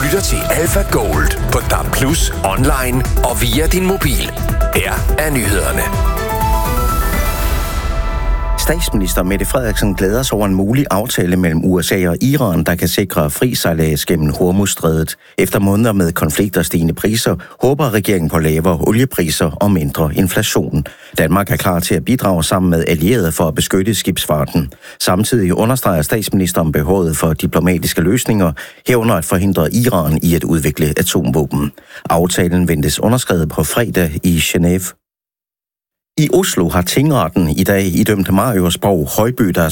lytter til Alpha Gold på DAB+, online og via din mobil. Her er nyhederne. Statsminister Mette Frederiksen glæder sig over en mulig aftale mellem USA og Iran, der kan sikre fri sejlads gennem Hormuzstrædet. Efter måneder med konflikter og stigende priser, håber regeringen på lavere oliepriser og mindre inflation. Danmark er klar til at bidrage sammen med allierede for at beskytte skibsfarten. Samtidig understreger statsministeren behovet for diplomatiske løsninger, herunder at forhindre Iran i at udvikle atomvåben. Aftalen ventes underskrevet på fredag i Genève. I Oslo har tingretten i dag idømt Marius Borg Højby, der